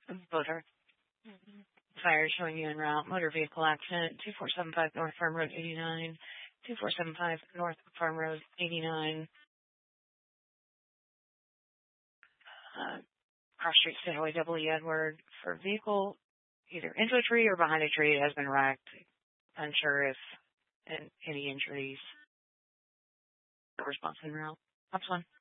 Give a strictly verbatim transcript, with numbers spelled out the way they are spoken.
Boater. Fire showing you en route. Motor vehicle accident. two four seven five North Farm Road eighty-nine. two four seven five North Farm Road eighty-nine. Uh, Cross Street State Highway Double E Edward. For vehicle either into a tree or behind a tree, it has been wrecked. Unsure if and any injuries. Response en route. That's one.